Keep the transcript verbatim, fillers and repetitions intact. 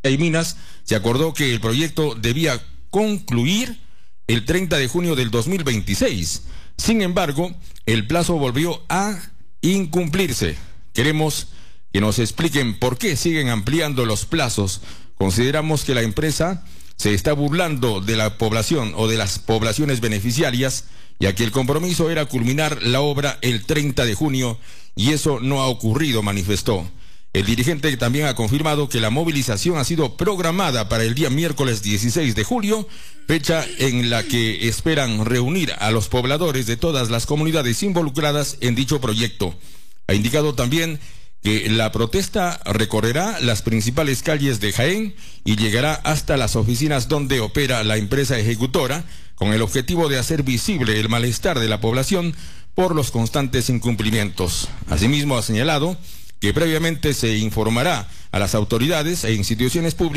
y Minas, se acordó que el proyecto debía concluir el treinta de junio del dos mil veintiséis. Sin embargo, el plazo volvió a incumplirse. Queremos que nos expliquen por qué siguen ampliando los plazos. Consideramos que la empresa se está burlando de la población o de las poblaciones beneficiarias, ya que el compromiso era culminar la obra el treinta de junio y eso no ha ocurrido, manifestó. El dirigente también ha confirmado que la movilización ha sido programada para el día miércoles dieciséis de julio, fecha en la que esperan reunir a los pobladores de todas las comunidades involucradas en dicho proyecto. Ha indicado también que la protesta recorrerá las principales calles de Jaén y llegará hasta las oficinas donde opera la empresa ejecutora, con el objetivo de hacer visible el malestar de la población por los constantes incumplimientos. Asimismo, ha señalado que previamente se informará a las autoridades e instituciones públicas